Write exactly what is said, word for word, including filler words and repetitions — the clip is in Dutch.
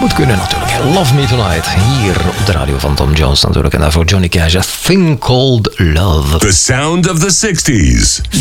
Moet kunnen natuurlijk. Love Me Tonight. Hier op de radio van Tom Jones natuurlijk. En daarvoor Johnny Cash. A Thing Called Love. The sound of the sixties.